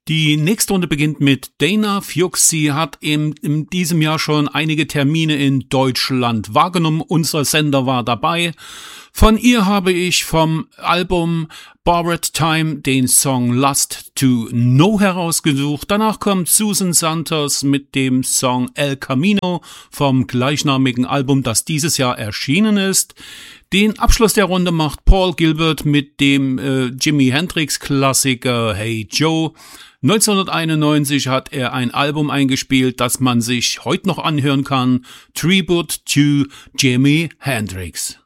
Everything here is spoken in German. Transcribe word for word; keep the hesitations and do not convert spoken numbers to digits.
Die nächste Runde beginnt mit Dana Fuchs. Sie hat im, in diesem Jahr schon einige Termine in Deutschland wahrgenommen. Unser Sender war dabei. Von ihr habe ich vom Album Borrowed Time den Song Lust to Know herausgesucht. Danach kommt Susan Santos mit dem Song El Camino vom gleichnamigen Album, das dieses Jahr erschienen ist. Den Abschluss der Runde macht Paul Gilbert mit dem äh, Jimi Hendrix Klassiker Hey Joe. neunzehnhunderteinundneunzig hat er ein Album eingespielt, das man sich heute noch anhören kann. Tribute to Jimi Hendrix.